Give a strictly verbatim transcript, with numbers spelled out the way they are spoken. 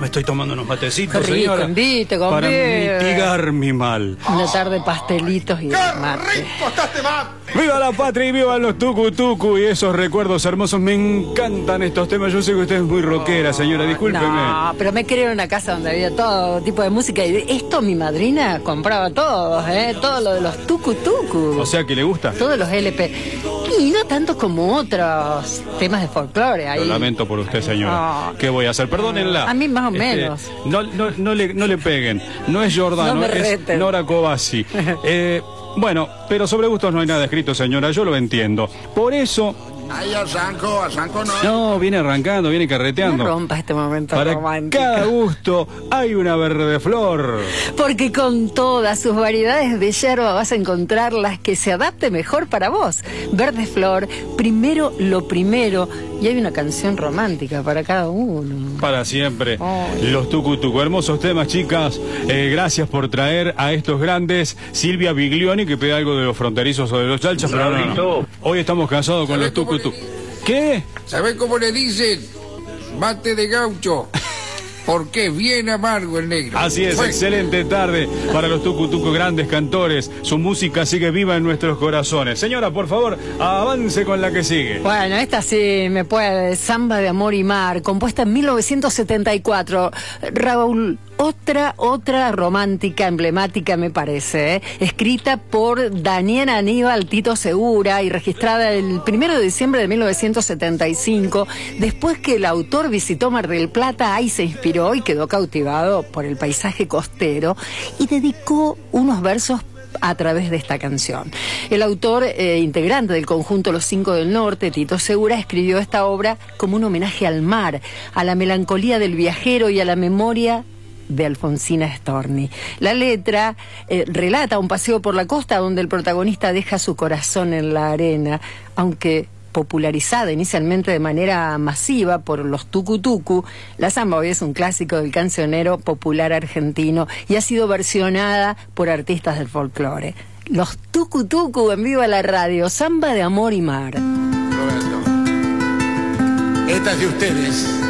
Me estoy tomando unos matecitos, Qué rico, señora, invite, con para bien. mitigar mi mal. Una tarde pastelitos y ¡Qué mate. rico está este mate! ¡Viva la patria y vivan los tucu tucu! Y esos recuerdos hermosos, me encantan estos temas. Yo sé que usted es muy rockera, señora, discúlpeme. No, pero me crié en una casa donde había todo tipo de música. Y esto mi madrina compraba todos, ¿eh? Todo lo de los tucu tucu. O sea que le gusta. Todos los L P. Y no tanto como otros temas de folclore. Ahí. Lo lamento por usted, señora. No. ¿Qué voy a hacer? Perdónenla. A mí más o Este, menos. no, no, no, le, no le peguen. No es Giordano, No me es reten. Nora Covasi. Eh, bueno, pero sobre gustos no hay nada escrito, señora. Yo lo entiendo. Por eso... Ay, arranco, arranco no. No, viene arrancando, viene carreteando. No rompa este momento Para romántico. cada gusto hay una verde flor. Porque con todas sus variedades de yerba vas a encontrar las que se adapte mejor para vos. Verde Flor, primero lo primero. Y hay una canción romántica para cada uno. Para siempre. Oh. Los tucu tucu. Hermosos temas, chicas. Eh, gracias por traer a estos grandes. Silvia Biglioni, que pide algo de los fronterizos o de los chalchas, pero no, no. Hoy estamos casados con los tucu tucu. ¿Qué? ¿Sabés cómo le dicen? Mate de gaucho. Porque es bien amargo el negro. Así es, Fue. excelente tarde para los tucu tucu, grandes cantores. Su música sigue viva en nuestros corazones. Señora, por favor, avance con la que sigue. Bueno, esta sí me puede. Samba de Amor y Mar, compuesta en mil novecientos setenta y cuatro. Raúl, otra, otra romántica, emblemática me parece, ¿eh? Escrita por Daniel Aníbal Tito Segura y registrada el primero de diciembre de mil novecientos setenta y cinco. Después que el autor visitó Mar del Plata, ahí se inspiró y quedó cautivado por el paisaje costero y dedicó unos versos a través de esta canción. El autor, eh, integrante del conjunto Los Cinco del Norte, Tito Segura, escribió esta obra como un homenaje al mar, a la melancolía del viajero y a la memoria de Alfonsina Storni. La letra eh, relata un paseo por la costa donde el protagonista deja su corazón en la arena, aunque popularizada inicialmente de manera masiva por los tucu tucu, la samba hoy es un clásico del cancionero popular argentino y ha sido versionada por artistas del folclore. Los tucu tucu en Viva la Radio, Samba de Amor y Mar. Roberto. Esta es de ustedes.